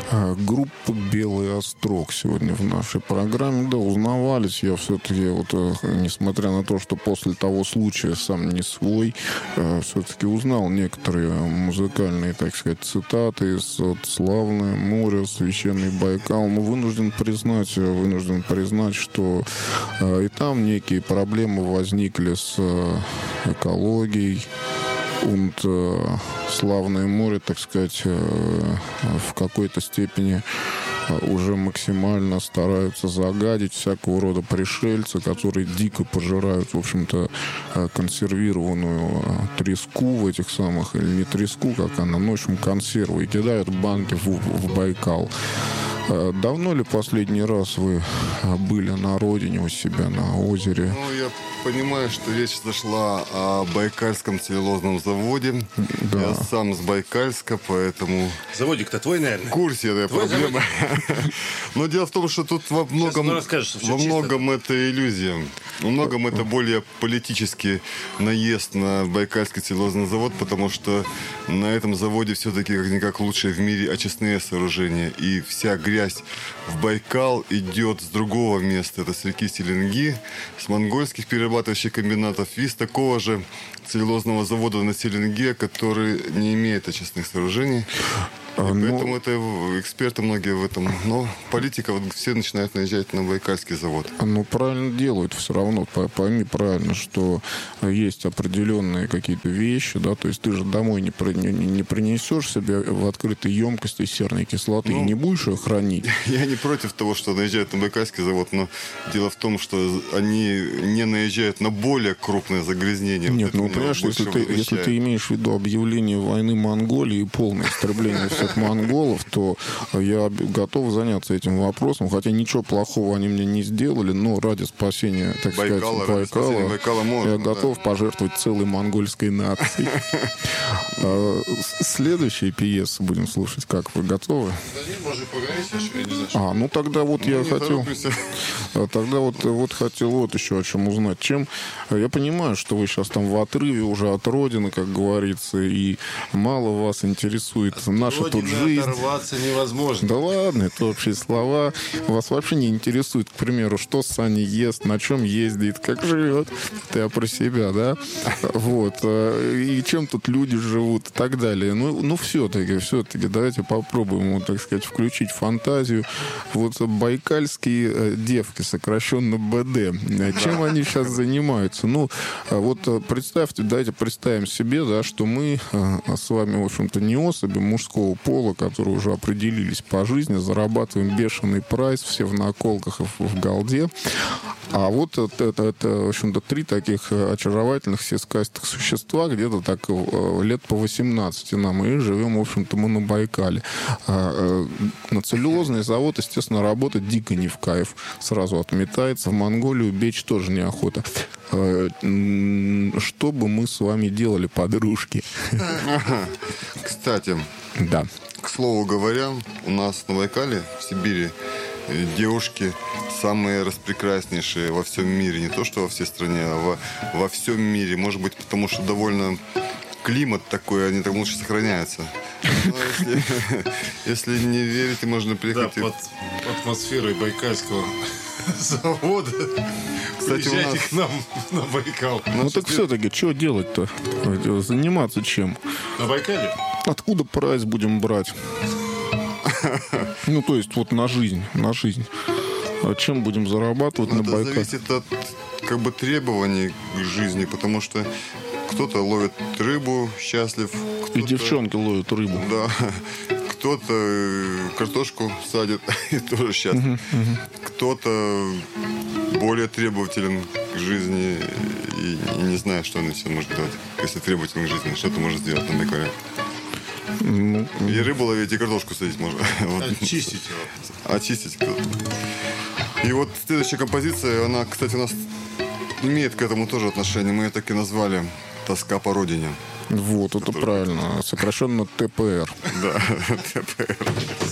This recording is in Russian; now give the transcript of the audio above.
Группа «Белый острог» сегодня в нашей программе. Да, узнавались. Я все-таки, вот, несмотря на то, что после того случая сам не свой, все-таки узнал некоторые музыкальные, так сказать, цитаты из «Славное море», «Священный Байкал». Но вынужден признать, что и там некие проблемы возникли с экологией. «Славное море», так сказать, в какой-то степени уже максимально стараются загадить всякого рода пришельцы, которые дико пожирают, в общем-то, консервированную треску в этих самых, или не треску, как она, в общем, консервы, и кидают банки в Байкал. Давно ли последний раз вы были на родине у себя на озере? Ну, я понимаю, что речь зашла о Байкальском целлюлозном заводе. Да. Я сам с Байкальска, поэтому... Заводик-то твой, наверное? В курсе этой проблемы. Но дело в том, что тут во многом это иллюзия. Во многом это более политический наезд на Байкальский целлюлозный завод, потому что на этом заводе все-таки как-никак лучшие в мире очистные сооружения. И вся грязь в Байкал идет с другого места. Это с реки Селенги, с монгольских перерабатывающих комбинатов и с такого же целлюлозного завода на Селенге, который не имеет очистных сооружений. Поэтому это эксперты многие в этом. Но политика, вот все начинают наезжать на Байкальский завод. Ну, правильно делают все равно. Пойми правильно, что есть определенные какие-то вещи, да, то есть ты же домой не принесешь себе в открытой емкости серной кислоты и не будешь ее хранить. Я не против того, что наезжают на Байкальский завод, но дело в том, что они не наезжают на более крупное загрязнение. Нет, вот понимаешь, если ты имеешь в виду объявление войны Монголии и полное истребление всех монголов, то я готов заняться этим вопросом, хотя ничего плохого они мне не сделали, но ради спасения, так сказать, Байкала я готов пожертвовать целой монгольской нацией. Следующие пьесы будем слушать. Как вы готовы? Ну тогда вот я хотел... Тогда вот хотел вот еще о чем узнать. Я понимаю, что вы сейчас там в отрыве уже от родины, как говорится, и мало вас интересует наша тут жизнь. Оторваться невозможно. Да ладно, это общие слова. Вас вообще не интересует, к примеру, что Саня ест, на чем ездит, как живет. Я про себя, да? Вот. И чем тут люди живут и так далее. Ну все-таки, давайте попробуем, так сказать, включить фантазию. Вот байкальские девки, сокращенно БД. Чем они сейчас занимаются? Ну, вот давайте представим себе, да, что мы с вами, в общем-то, не особи мужского пола, которые уже определились по жизни, зарабатываем бешеный прайс, все в наколках и в голде. А вот это в общем-то, 3 таких очаровательных сельскохозяйственных существа, где-то так лет по 18 нам, и живем, в общем-то, мы на Байкале. На целлюлозный завод, естественно, работать дико не в кайф. Сразу отметается. В Монголию бечь тоже неохота. Что бы мы с вами делали, подружки? Кстати, да. К слову говоря, у нас на Байкале, в Сибири, девушки самые распрекраснейшие во всем мире. Не то, что во всей стране, а во всем мире. Может быть, потому что довольно климат такой, они там лучше сохраняются. Но если не верите, можно приехать... Да, под атмосферой Байкальского завода. Кстати, приезжайте к нам на Байкал. Ну так все-таки, что делать-то? Заниматься чем? На Байкале? Откуда прайс будем брать? Ну, то есть, вот на жизнь. Чем будем зарабатывать на Байкале? Это зависит от требований к жизни, потому что кто-то ловит рыбу, счастлив. И девчонки ловят рыбу. Да. Кто-то картошку садит и тоже счастлив. Кто-то более требователен к жизни и не знает, что он еще может делать. Если требователен к жизни, что ты можешь сделать на Байкале? И рыбу ловить, и картошку садить можно. Очистить его. Очистить. И вот следующая композиция, она, кстати, у нас имеет к этому тоже отношение. Мы ее так и назвали «Тоска по родине». Вот, это правильно. Сокращенно ТПР. Да, ТПР.